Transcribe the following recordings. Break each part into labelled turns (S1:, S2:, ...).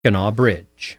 S1: Mackinac Bridge.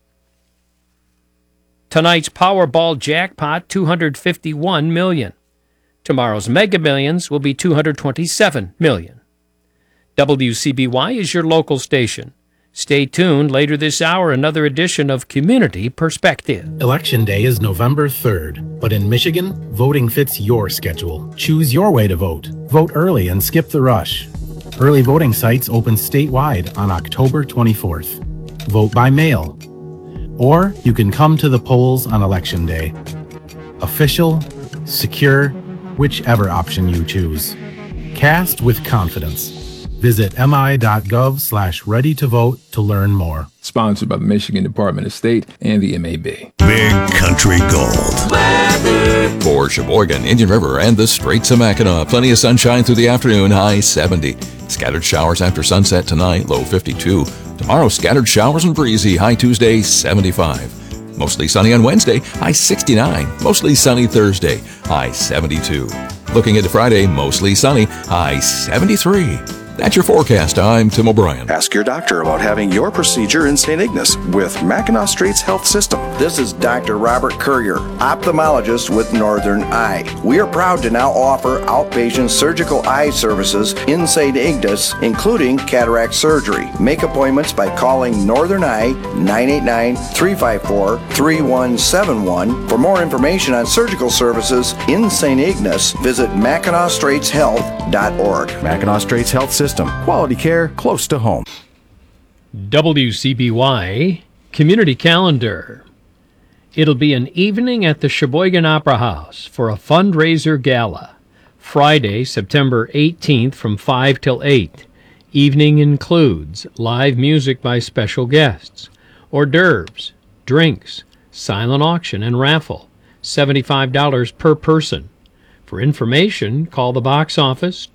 S1: Tonight's Powerball jackpot, $251 million. Tomorrow's Mega Millions will be $227 million. WCBY is your local station. Stay tuned. Later this hour, another edition of Community Perspective.
S2: Election Day is November 3rd, but in Michigan, voting fits your schedule. Choose your way to vote. Vote early and skip the rush. Early voting sites open statewide on October 24th. Vote by mail. Or you can come to the polls on Election Day. Official, secure, whichever option you choose. Cast with confidence. Visit mi.gov/ready-to-vote to learn more.
S3: Sponsored by the Michigan Department of State and the MAB.
S4: Big Country Gold.
S5: For Sheboygan, Indian River, and the Straits of Mackinac, plenty of sunshine through the afternoon, high 70. Scattered showers after sunset tonight, low 52. Tomorrow, scattered showers and breezy, high Tuesday, 75. Mostly sunny on Wednesday, high 69. Mostly sunny Thursday, high 72. Looking into Friday, mostly sunny, high 73. That's your forecast. I'm Tim O'Brien.
S6: Ask your doctor about having your procedure in St. Ignace with Mackinac Straits Health System.
S7: This is Dr. Robert Courier, ophthalmologist with Northern Eye. We are proud to now offer outpatient surgical eye services in St. Ignace, including cataract surgery. Make appointments by calling Northern Eye 989-354-3171. For more information on surgical services in St. Ignace, visit MackinacStraitsHealth.org.
S6: Mackinac Straits Health System. Quality care close to home.
S1: WCBY Community Calendar. It'll be an evening at the Sheboygan Opera House for a fundraiser gala. Friday, September 18th from 5 till 8. Evening includes live music by special guests, hors d'oeuvres, drinks, silent auction, and raffle. $75 per person. For information, call the box office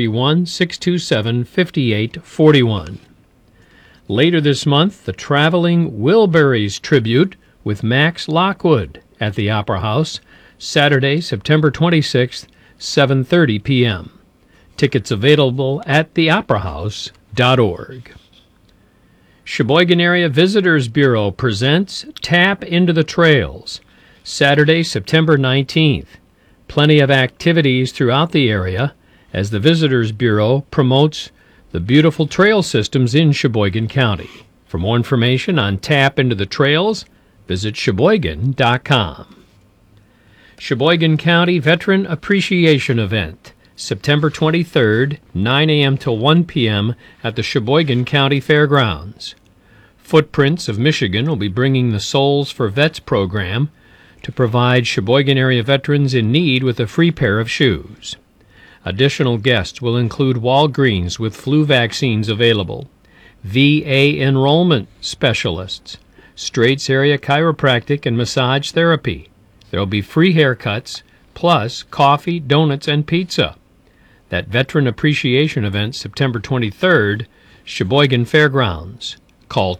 S1: 231-627-5841. Later this month, the Traveling Wilburys Tribute with Max Lockwood at the Opera House, Saturday, September 26th, 7:30 p.m. Tickets available at theoperahouse.org. Sheboygan Area Visitors Bureau presents Tap into the Trails, Saturday, September 19th. Plenty of activities throughout the area as the Visitors Bureau promotes the beautiful trail systems in Sheboygan County. For more information on Tap into the Trails, visit Sheboygan.com. Sheboygan County Veteran Appreciation Event, September 23rd, 9 a.m. till 1 p.m. at the Sheboygan County Fairgrounds. Footprints of Michigan will be bringing the Souls for Vets program to provide Sheboygan area veterans in need with a free pair of shoes. Additional guests will include Walgreens with flu vaccines available, VA enrollment specialists, Straits area chiropractic and massage therapy. There will be free haircuts, plus coffee, donuts, and pizza. That Veteran Appreciation Event, September 23rd, Sheboygan Fairgrounds. Call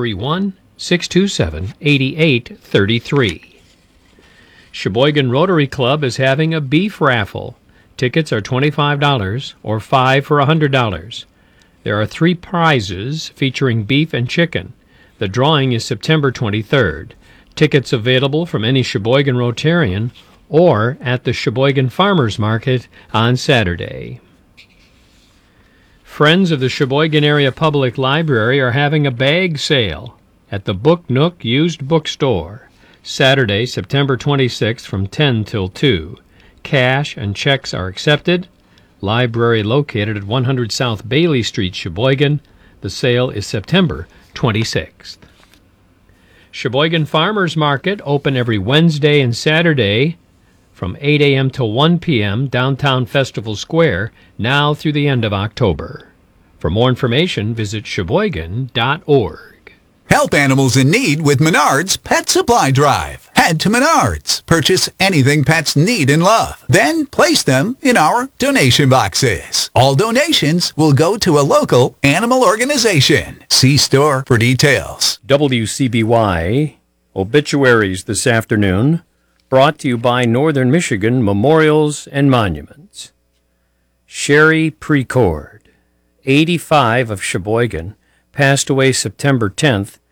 S1: 231-627-8833. Sheboygan Rotary Club is having a beef raffle. Tickets are $25 or 5 for $100. There are 3 prizes featuring beef and chicken. The drawing is September 23rd. Tickets available from any Sheboygan Rotarian or at the Sheboygan Farmers Market on Saturday. Friends of the Sheboygan Area Public Library are having a bag sale at the Book Nook Used Bookstore. Saturday, September 26th from 10 till 2. Cash and checks are accepted. Library located at 100 South Bailey Street, Sheboygan. The sale is September 26th. Sheboygan Farmers Market open every Wednesday and Saturday from 8 a.m. till 1 p.m. downtown Festival Square, now through the end of October. For more information, visit Sheboygan.org.
S4: Help animals in need with Menards Pet Supply Drive. Head to Menards. Purchase anything pets need and love. Then place them in our donation boxes. All donations will go to a local animal organization. See store for details.
S1: WCBY Obituaries this afternoon, brought to you by Northern Michigan Memorials and Monuments. Sherry Precord, 85 of Sheboygan, passed away September 10th,